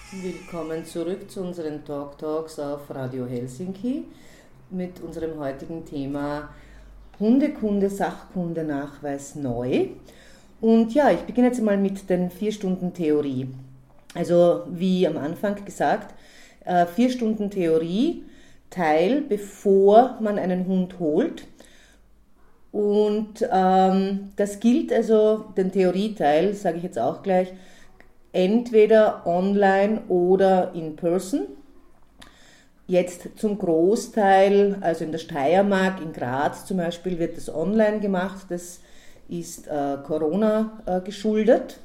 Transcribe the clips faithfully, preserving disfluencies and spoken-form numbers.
Willkommen zurück zu unseren Talk Talks auf Radio Helsinki mit unserem heutigen Thema Hundekunde, Sachkunde, Nachweis neu. Und ja, ich beginne jetzt mal mit den vier Stunden Theorie. Also wie am Anfang gesagt, äh, vier Stunden Theorie, Teil, bevor man einen Hund holt. Und ähm, das gilt also, den Theorieteil, sage ich jetzt auch gleich, entweder online oder in person. Jetzt zum Großteil, also in der Steiermark, in Graz zum Beispiel, wird das online gemacht. Das ist äh, Corona äh, geschuldet.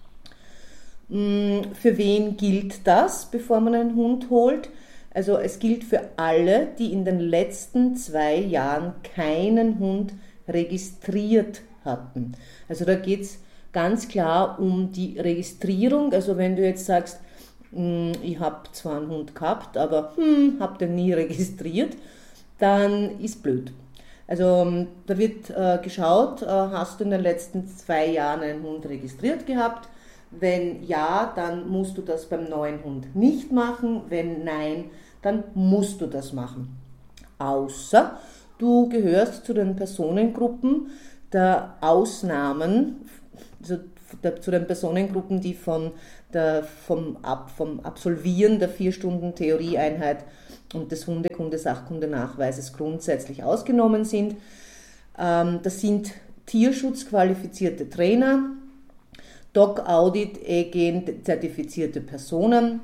Für wen gilt das, bevor man einen Hund holt? Also es gilt für alle, die in den letzten zwei Jahren keinen Hund registriert hatten. Also da geht es ganz klar um die Registrierung. Also wenn du jetzt sagst, ich habe zwar einen Hund gehabt, aber hm, habe den nie registriert, dann ist blöd. Also da wird äh, geschaut, äh, hast du in den letzten zwei Jahren einen Hund registriert gehabt? Wenn ja, dann musst du das beim neuen Hund nicht machen. Wenn nein, dann musst du das machen. Außer du gehörst zu den Personengruppen der Ausnahmen, also der, zu den Personengruppen, die von der, vom, Ab, vom Absolvieren der vier Stunden Theorieeinheit und des Hundekunde-Sachkunde-Nachweises grundsätzlich ausgenommen sind. Ähm, das sind tierschutzqualifizierte Trainer, Dog-Audit E G zertifizierte Personen,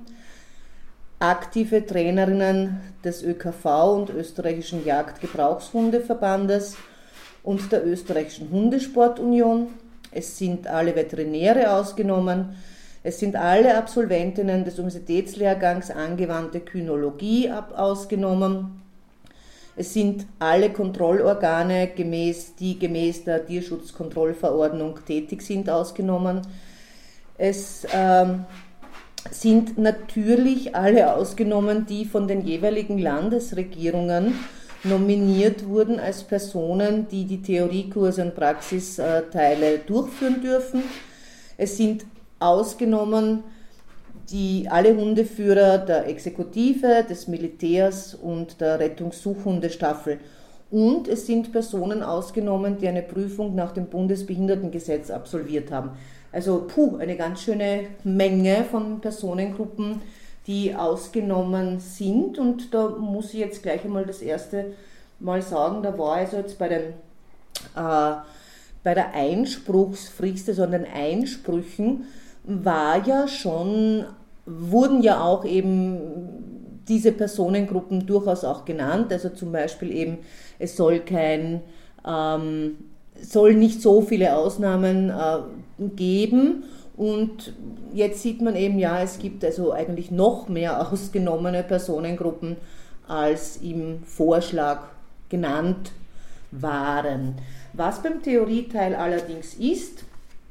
aktive Trainerinnen des Ö K V und Österreichischen Jagdgebrauchshundeverbandes und der Österreichischen Hundesportunion. Es sind alle Veterinäre ausgenommen. Es sind alle Absolventinnen des Universitätslehrgangs Angewandte Kynologie ausgenommen. Es sind alle Kontrollorgane, gemäß, die gemäß der Tierschutzkontrollverordnung tätig sind, ausgenommen. Es ähm, sind natürlich alle ausgenommen, die von den jeweiligen Landesregierungen nominiert wurden als Personen, die die Theoriekurse und Praxisteile durchführen dürfen. Es sind ausgenommen die alle Hundeführer der Exekutive, des Militärs und der Rettungssuchhundestaffel. Und es sind Personen ausgenommen, die eine Prüfung nach dem Bundesbehindertengesetz absolviert haben. Also puh, eine ganz schöne Menge von Personengruppen, die ausgenommen sind. Und da muss ich jetzt gleich einmal das erste Mal sagen, da war also jetzt bei, den, äh, bei der Einspruchsfrist, also an den Einsprüchen, war ja schon, wurden ja auch eben diese Personengruppen durchaus auch genannt, also zum Beispiel eben, es soll kein, ähm, soll nicht so viele Ausnahmen äh, geben und jetzt sieht man eben, ja, es gibt also eigentlich noch mehr ausgenommene Personengruppen, als im Vorschlag genannt waren. Was beim Theorieteil allerdings ist,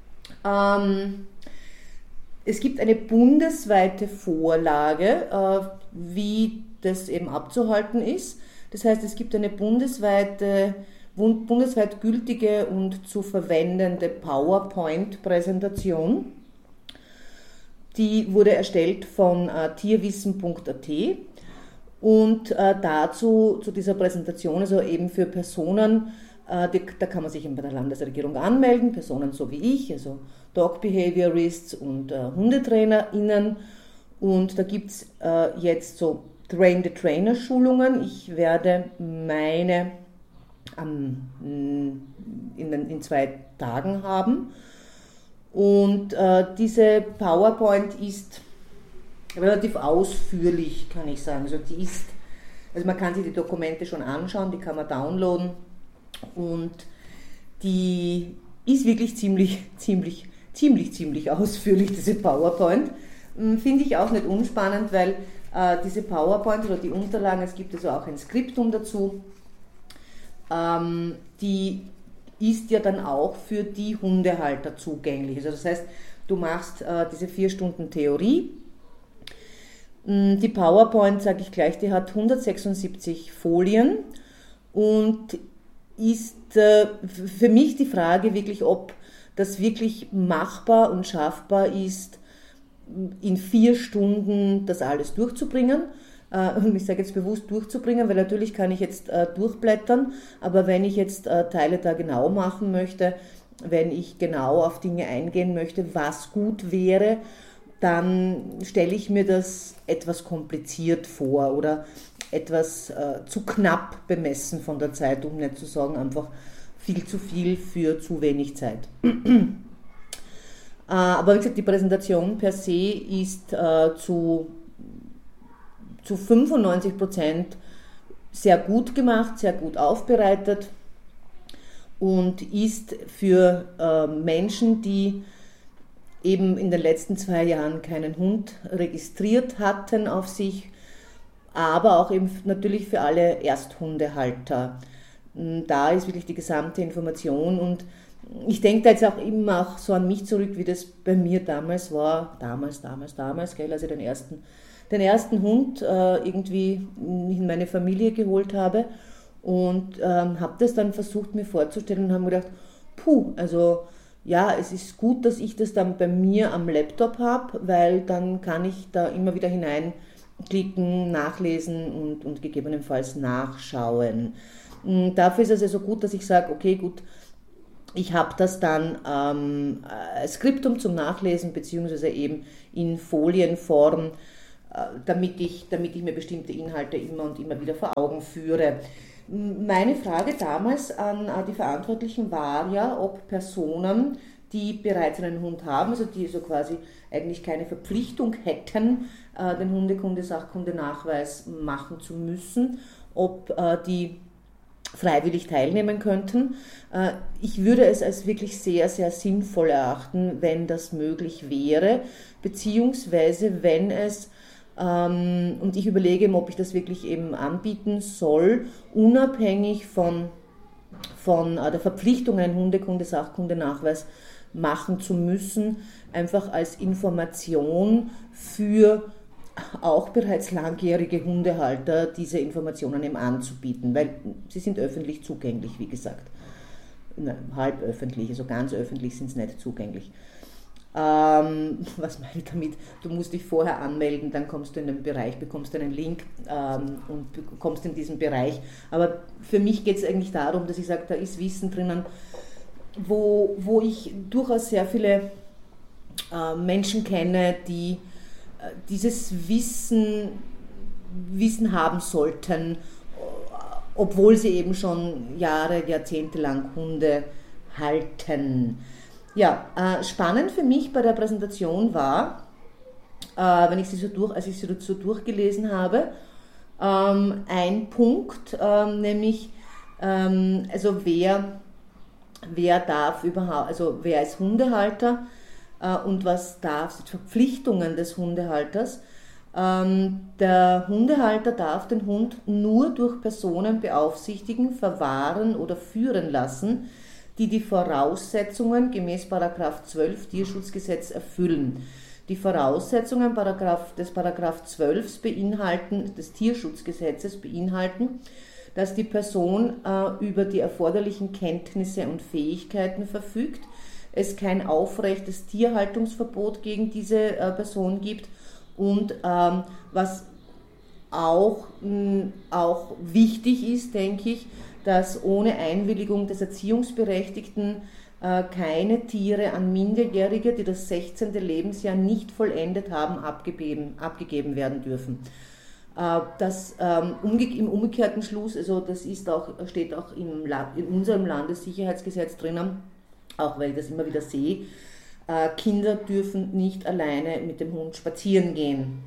ähm, es gibt eine bundesweite Vorlage, äh, wie das eben abzuhalten ist. Das heißt, es gibt eine bundesweite, bundesweit gültige und zu verwendende PowerPoint-Präsentation. Die wurde erstellt von äh, tierwissen punkt a t und äh, dazu, zu dieser Präsentation, also eben für Personen, äh, die, da kann man sich eben bei der Landesregierung anmelden, Personen so wie ich, also Dog Behaviorists und äh, HundetrainerInnen. Und da gibt es äh, jetzt so Train-the-Trainer-Schulungen. Ich werde meine ähm, in, den, in zwei Tagen haben. Und äh, diese PowerPoint ist relativ ausführlich, kann ich sagen. Also, die ist, also man kann sich die Dokumente schon anschauen, die kann man downloaden. Und die ist wirklich ziemlich, ziemlich ziemlich, ziemlich ausführlich, diese PowerPoint. Finde ich auch nicht unspannend, weil äh, diese PowerPoint oder die Unterlagen, es gibt also auch ein Skriptum dazu, ähm, die ist ja dann auch für die Hundehalter zugänglich. Also das heißt, du machst äh, diese vier Stunden Theorie. Die PowerPoint, sage ich gleich, die hat hundertsechsundsiebzig Folien und ist äh, für mich die Frage wirklich, ob das wirklich machbar und schaffbar ist, in vier Stunden das alles durchzubringen. Und ich sage jetzt bewusst durchzubringen, weil natürlich kann ich jetzt äh, durchblättern, aber wenn ich jetzt äh, Teile da genau machen möchte, wenn ich genau auf Dinge eingehen möchte, was gut wäre, dann stelle ich mir das etwas kompliziert vor oder etwas äh, zu knapp bemessen von der Zeit, um nicht zu sagen, einfach viel zu viel für zu wenig Zeit. äh, aber wie gesagt, die Präsentation per se ist äh, zu zu fünfundneunzig Prozent sehr gut gemacht, sehr gut aufbereitet und ist für äh, Menschen, die eben in den letzten zwei Jahren keinen Hund registriert hatten auf sich, aber auch eben natürlich für alle Ersthundehalter. Da ist wirklich die gesamte Information und ich denke da jetzt auch immer auch so an mich zurück, wie das bei mir damals war, damals, damals, damals, gell, als ich den ersten den ersten Hund äh, irgendwie in meine Familie geholt habe und ähm, habe das dann versucht mir vorzustellen und habe mir gedacht, puh, also ja, es ist gut, dass ich das dann bei mir am Laptop habe, weil dann kann ich da immer wieder hineinklicken, nachlesen und, und gegebenenfalls nachschauen. Und dafür ist es also gut, dass ich sage, okay, gut, ich habe das dann ähm, als Skriptum zum Nachlesen beziehungsweise eben in Folienform, Damit ich, damit ich mir bestimmte Inhalte immer und immer wieder vor Augen führe. Meine Frage damals an die Verantwortlichen war ja, ob Personen, die bereits einen Hund haben, also die so quasi eigentlich keine Verpflichtung hätten, den Hundekunde-Sachkunde-Nachweis machen zu müssen, ob die freiwillig teilnehmen könnten. Ich würde es als wirklich sehr, sehr sinnvoll erachten, wenn das möglich wäre, beziehungsweise wenn es und ich überlege, ob ich das wirklich eben anbieten soll, unabhängig von, von der Verpflichtung, einen Hundekunde-Sachkunde-Nachweis machen zu müssen, einfach als Information für auch bereits langjährige Hundehalter diese Informationen eben anzubieten, weil sie sind öffentlich zugänglich, wie gesagt. Na, halb öffentlich, also ganz öffentlich sind sie nicht zugänglich. Ähm, was meine ich damit? Du musst dich vorher anmelden, dann kommst du in den Bereich, bekommst einen Link ähm, und kommst in diesen Bereich. Aber für mich geht es eigentlich darum, dass ich sage, da ist Wissen drinnen, wo, wo ich durchaus sehr viele äh, Menschen kenne, die äh, dieses Wissen, Wissen haben sollten, obwohl sie eben schon Jahre, Jahrzehnte lang Hunde halten. Ja, äh, spannend für mich bei der Präsentation war, äh, wenn ich sie so durch, als ich sie so durchgelesen habe, ähm, ein Punkt, ähm, nämlich, ähm, also wer, wer darf überhaupt, also wer ist Hundehalter äh, und was darf, sind Verpflichtungen des Hundehalters. Ähm, der Hundehalter darf den Hund nur durch Personen beaufsichtigen, verwahren oder führen lassen, die die Voraussetzungen gemäß Paragraph zwölf Tierschutzgesetz erfüllen. Die Voraussetzungen des Paragraph zwölf beinhalten, des Tierschutzgesetzes beinhalten, dass die Person äh, über die erforderlichen Kenntnisse und Fähigkeiten verfügt, es kein aufrechtes Tierhaltungsverbot gegen diese äh, Person gibt und ähm, was auch, mh, auch wichtig ist, denke ich, dass ohne Einwilligung des Erziehungsberechtigten äh, keine Tiere an Minderjährige, die das sechzehnte Lebensjahr nicht vollendet haben, abgegeben, abgegeben werden dürfen. Äh, das ähm, umge im umgekehrten Schluss, also das ist auch, steht auch im in unserem Landessicherheitsgesetz drinnen, auch weil ich das immer wieder sehe, äh, Kinder dürfen nicht alleine mit dem Hund spazieren gehen.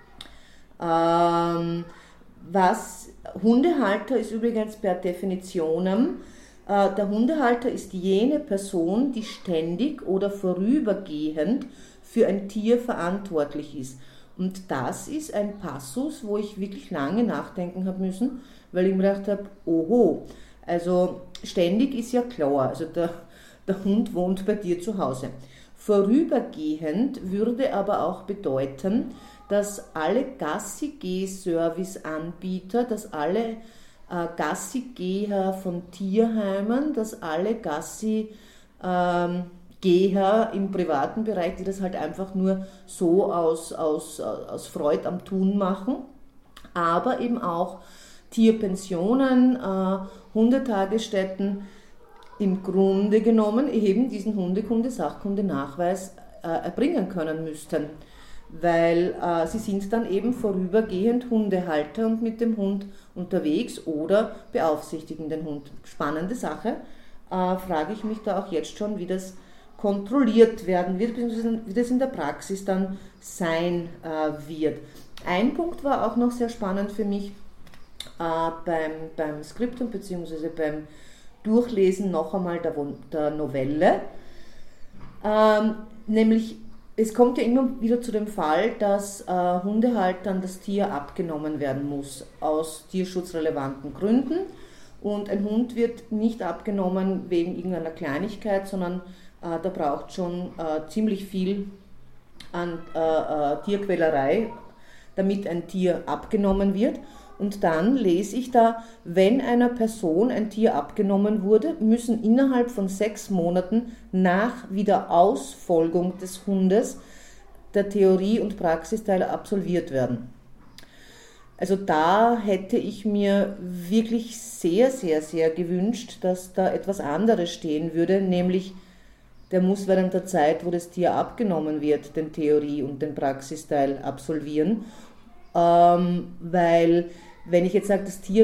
Ähm, was Hundehalter ist übrigens per Definition, äh, der Hundehalter ist jene Person, die ständig oder vorübergehend für ein Tier verantwortlich ist. Und das ist ein Passus, wo ich wirklich lange nachdenken habe müssen, weil ich mir gedacht habe, oho, also ständig ist ja klar, also der, der Hund wohnt bei dir zu Hause. Vorübergehend würde aber auch bedeuten, dass alle Gassi-Geh-Service-Anbieter, dass alle äh, Gassi-Geher von Tierheimen, dass alle Gassi-Geher Geher im privaten Bereich, die das halt einfach nur so aus, aus, aus Freude am Tun machen, aber eben auch Tierpensionen, äh, Hundetagesstätten im Grunde genommen eben diesen Hundekunde-Sachkunde-Nachweis äh, erbringen können müssten, weil äh, sie sind dann eben vorübergehend Hundehalter und mit dem Hund unterwegs oder beaufsichtigen den Hund. Spannende Sache, äh, frage ich mich da auch jetzt schon, wie das kontrolliert werden wird, beziehungsweise wie das in der Praxis dann sein äh, wird. Ein Punkt war auch noch sehr spannend für mich äh, beim, beim Skriptum beziehungsweise beim Durchlesen noch einmal der, der Novelle, ähm, nämlich es kommt ja immer wieder zu dem Fall, dass äh, Hundehaltern das Tier abgenommen werden muss, aus tierschutzrelevanten Gründen, und ein Hund wird nicht abgenommen wegen irgendeiner Kleinigkeit, sondern äh, da braucht schon äh, ziemlich viel an äh, äh, Tierquälerei, damit ein Tier abgenommen wird. Und dann lese ich da, wenn einer Person ein Tier abgenommen wurde, müssen innerhalb von sechs Monaten nach Wiederausfolgung des Hundes der Theorie- und Praxisteil absolviert werden. Also da hätte ich mir wirklich sehr, sehr, sehr gewünscht, dass da etwas anderes stehen würde, nämlich der muss während der Zeit, wo das Tier abgenommen wird, den Theorie- und den Praxisteil absolvieren, ähm, weil wenn ich jetzt sage, das Tier